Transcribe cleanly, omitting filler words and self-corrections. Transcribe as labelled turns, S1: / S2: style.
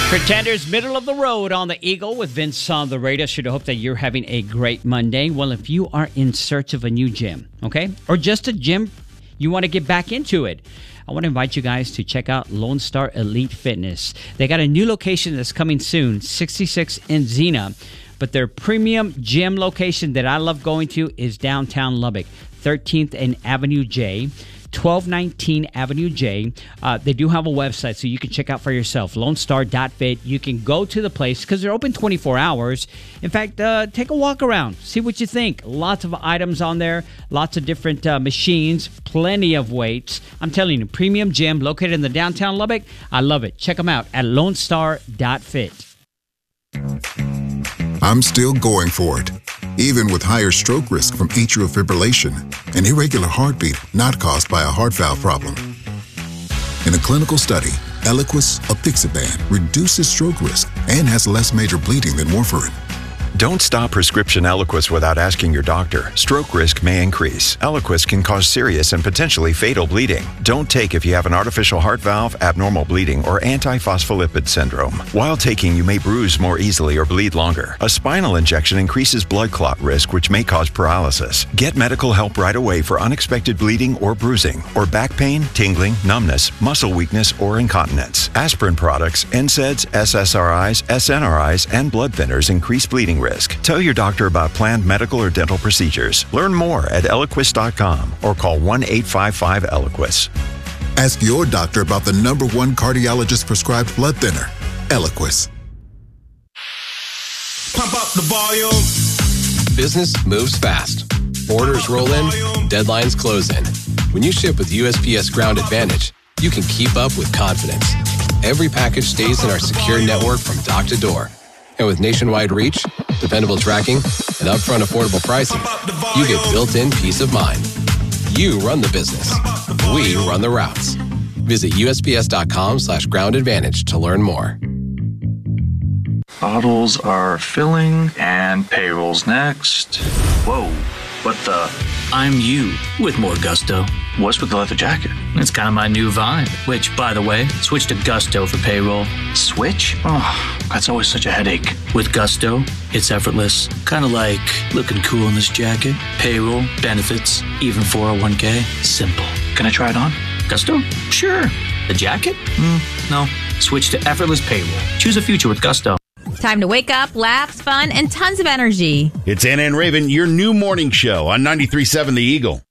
S1: Pretenders, middle of the road on the Eagle with Vince on the radio. Should hope that you're having a great Monday. Well, if you are in search of a new gym, okay, or just a gym, you want to get back into it, I want to invite you guys to check out Lone Star Elite Fitness. They got a new location that's coming soon, 66 in Xena. But their premium gym location that I love going to is downtown Lubbock, 13th and Avenue J. 1219 Avenue J. They do have a website, so you can check out for yourself, lonestar.fit. You can go to the place because they're open 24 hours. In fact, take a walk around, see what you think. Lots of items on there, lots of different machines, plenty of weights. I'm telling you, premium gym located in the downtown Lubbock. I love it. Check them out at lonestar.fit.
S2: I'm still going for it, even with higher stroke risk from atrial fibrillation, an irregular heartbeat not caused by a heart valve problem. In a clinical study, Eliquis apixaban reduces stroke risk and has less major bleeding than warfarin.
S3: Don't stop prescription Eliquis without asking your doctor. Stroke risk may increase. Eliquis can cause serious and potentially fatal bleeding. Don't take if you have an artificial heart valve, abnormal bleeding, or antiphospholipid syndrome. While taking, you may bruise more easily or bleed longer. A spinal injection increases blood clot risk, which may cause paralysis. Get medical help right away for unexpected bleeding or bruising, or back pain, tingling, numbness, muscle weakness, or incontinence. Aspirin products, NSAIDs, SSRIs, SNRIs, and blood thinners increase bleeding risk. Tell your doctor about planned medical or dental procedures. Learn more at Eliquis.com or call 1-855-ELIQUIS.
S2: Ask your doctor about the #1 cardiologist-prescribed blood thinner, Eliquis.
S4: Pump up the volume.
S5: Business moves fast. Orders roll in, deadlines close in. When you ship with USPS Ground Advantage, you can keep up with confidence. Every package stays in our secure network from dock to door. And with nationwide reach, dependable tracking, and upfront affordable pricing, you get built-in peace of mind. You run the business. We run the routes. Visit USPS.com/Ground Advantage to learn more.
S6: Bottles are filling and payroll's next. Whoa, what the?
S7: I'm you with more gusto.
S6: What's with the leather jacket?
S7: It's kind of my new vibe, which, by the way, switch to Gusto for payroll.
S6: Switch? Oh, that's always such a headache.
S7: With Gusto, it's effortless. Kind of like looking cool in this jacket. Payroll, benefits, even 401k. Simple.
S6: Can I try it on?
S7: Gusto? Sure. The jacket? No. Switch to effortless payroll. Choose a future with Gusto.
S8: Time to wake up, laughs, fun, and tons of energy.
S9: It's Anna and Raven, your new morning show on 93.7 The Eagle.